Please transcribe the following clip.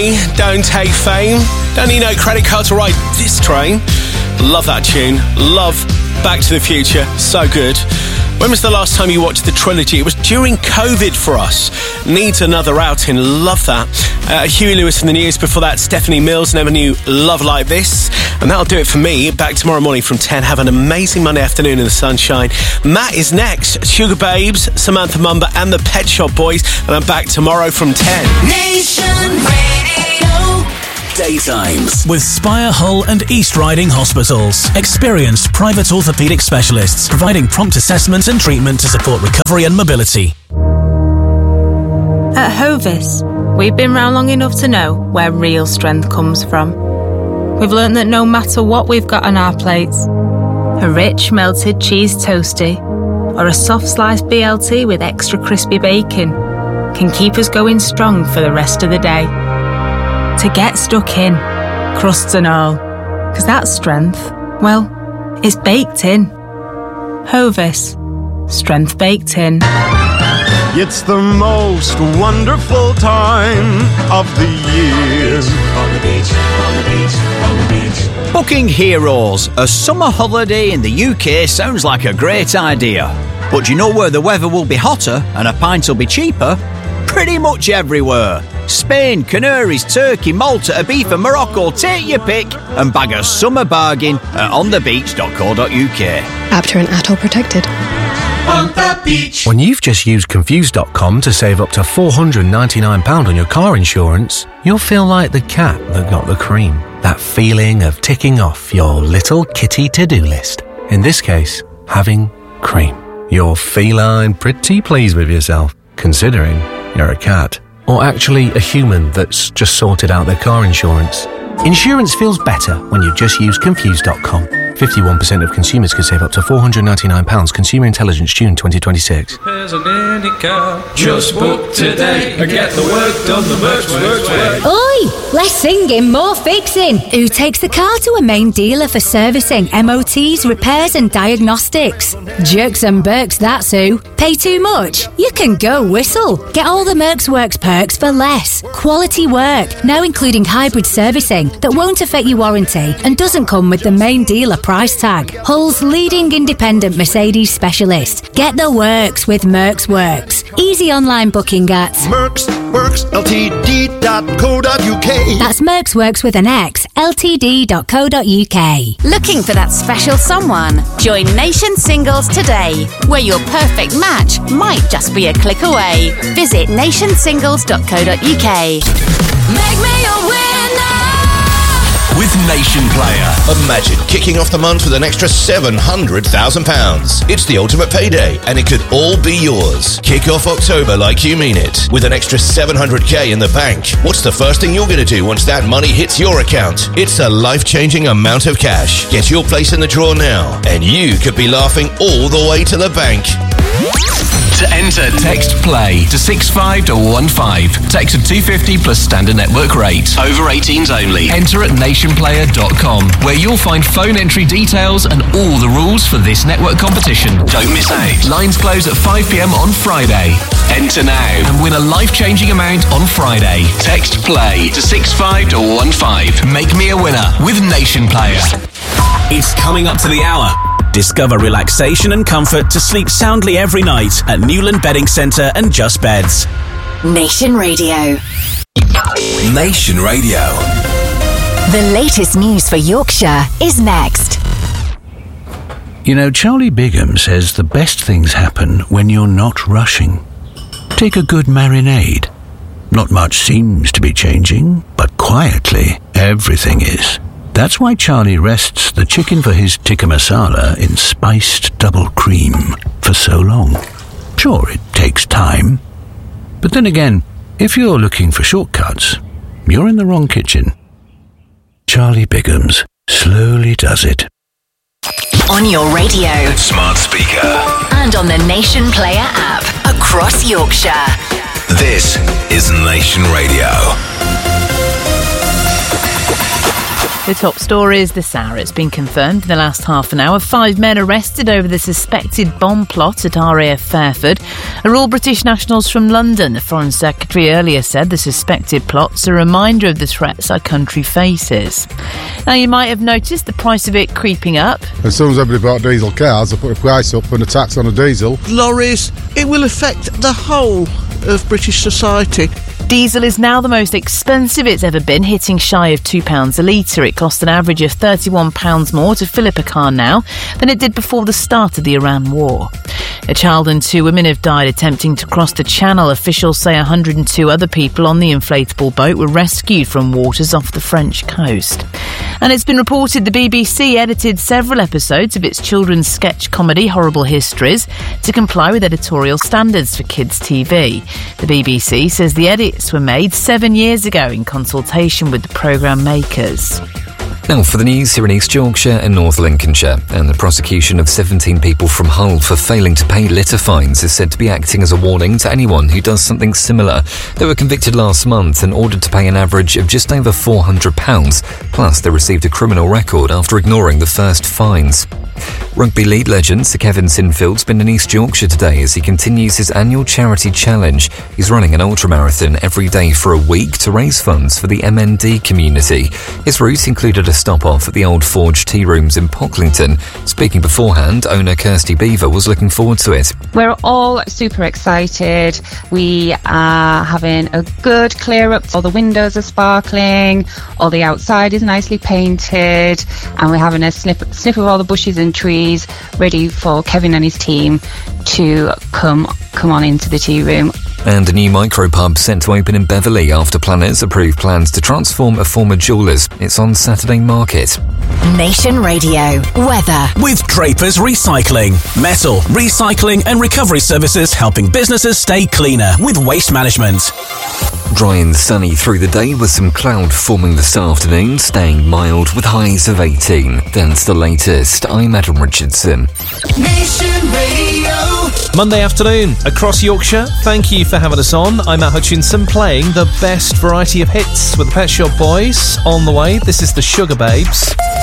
Don't take fame. Don't need no credit card to ride this train. Love that tune. Love Back to the Future. So good. When was the last time you watched the trilogy? It was during COVID for us. Needs another outing. Love that. Huey Lewis in the news. Before that, Stephanie Mills. Never knew love like this. And that'll do it for me. Back tomorrow morning from 10. Have an amazing Monday afternoon in the sunshine. Matt is next. Sugar Babes, Samantha Mumba and the Pet Shop Boys. And I'm back tomorrow from 10. Nation Radio. Daytimes with Spire Hull and East Riding Hospitals. Experienced private orthopaedic specialists providing prompt assessment and treatment to support recovery and mobility. At Hovis, we've been round long enough to know where real strength comes from. We've learned that no matter what we've got on our plates, a rich melted cheese toastie or a soft sliced BLT with extra crispy bacon can keep us going strong for the rest of the day. To get stuck in, crusts and all, because that strength, well, it's baked in. Hovis, strength baked in. It's the most wonderful time of the year. On the beach, on the beach, on the beach. Booking Heroes, a summer holiday in the UK sounds like a great idea. But do you know where the weather will be hotter and a pint will be cheaper? Pretty much everywhere. Spain, Canaries, Turkey, Malta, Ibiza, Morocco. Take your pick and bag a summer bargain at onthebeach.co.uk. After and ATOL protected. On the beach. When you've just used Confused.com to save up to £499 on your car insurance, you'll feel like the cat that got the cream. That feeling of ticking off your little kitty to-do list. In this case, having cream. You're feline pretty pleased with yourself, considering you're a cat. Or actually a human that's just sorted out their car insurance. Insurance feels better when you just use Confused.com. 51% of consumers could save up to £499. Consumer Intelligence, June 2026. Just book today and get the work done the Mercs way. Oi! Less singing, more fixing. Who takes the car to a main dealer for servicing, MOTs, repairs and diagnostics? Jerks and Berks, that's who. Pay too much? You can go Whistle. Get all the Mercs Works perks for less. Quality work, now including hybrid servicing that won't affect your warranty and doesn't come with the main dealer price tag. Hull's leading independent Mercedes specialist. Get the works with Mercs Works. Easy online booking at mercsworksltd.co.uk. That's Mercs Works with an X, ltd.co.uk. Looking for that special someone? Join Nation Singles today, where your perfect match might just be a click away. Visit nationsingles.co.uk. Make me a winner. With Nation Player. Imagine kicking off the month with an extra £700,000. It's the ultimate payday, and it could all be yours. Kick off October like you mean it, with an extra $700K in the bank. What's the first thing you're going to do once that money hits your account? It's a life-changing amount of cash. Get your place in the draw now, and you could be laughing all the way to the bank. To enter, text PLAY to 65115. Text at 250 plus standard network rate. Over 18s only. Enter at nationplayer.com, where you'll find phone entry details and all the rules for this network competition. Don't miss out. Lines close at 5 p.m. on Friday. Enter now and win a life-changing amount on Friday. Text PLAY to 65115. Make me a winner with Nation Player. It's coming up to the hour. Discover relaxation and comfort to sleep soundly every night at Newland Bedding Centre and Just Beds. Nation Radio. Nation Radio. The latest news for Yorkshire is next. You know, Charlie Bigham says the best things happen when you're not rushing. Take a good marinade. Not much seems to be changing, but quietly, everything is. That's why Charlie rests the chicken for his tikka masala in spiced double cream for so long. Sure, it takes time. But then again, if you're looking for shortcuts, you're in the wrong kitchen. Charlie Bigham's slowly does it. On your radio, Smart speaker, and on the Nation Player app across Yorkshire. This is Nation Radio. The top stories this hour. It's been confirmed in the last half an hour. 5 men arrested over the suspected bomb plot at RAF Fairford are all British nationals from London. The Foreign Secretary earlier said the suspected plot's a reminder of the threats our country faces. Now, you might have noticed the price of it creeping up. As soon as everybody bought diesel cars, they put the price up and a tax on a diesel. Lorries, it will affect the whole of British society. Diesel is now the most expensive it's ever been, hitting shy of £2 a litre. It costs an average of £31 more to fill up a car now than it did before the start of the Iran war. A child and 2 women have died attempting to cross the Channel. Officials say 102 other people on the inflatable boat were rescued from waters off the French coast. And it's been reported the BBC edited several episodes of its children's sketch comedy Horrible Histories to comply with editorial standards for kids' TV. The BBC says the edits were made 7 years ago in consultation with the programme makers. Now for the news here in East Yorkshire and North Lincolnshire. And the prosecution of 17 people from Hull for failing to pay litter fines is said to be acting as a warning to anyone who does something similar. They were convicted last month and ordered to pay an average of just over £400. Plus, they received a criminal record after ignoring the first fines. Rugby league legend Sir Kevin Sinfield's been in East Yorkshire today as he continues his annual charity challenge. He's running an ultramarathon every day for a week to raise funds for the MND community. His route included a stop-off at the Old Forge Tea Rooms in Pocklington. Speaking beforehand, owner Kirsty Beaver was looking forward to it. We're all super excited. We are having a good clear up. All the windows are sparkling, all the outside is nicely painted, and we're having a snip of all the bushes and trees ready for Kevin and his team to come on into the tea room. And a new micropub set to open in Beverley after planners approve plans to transform a former jeweller's. It's on Saturday Market. Nation Radio weather with Draper's Recycling, metal recycling and recovery services, helping businesses stay cleaner with waste management. Dry and sunny through the day with some cloud forming this afternoon, staying mild with highs of 18. That's the latest. I'm Adam Richardson. Nation Radio. Monday afternoon across Yorkshire. Thank you for having us on. I'm Matt Hutchinson playing the best variety of hits with the Pet Shop Boys on the way. This is the Sugar Babes.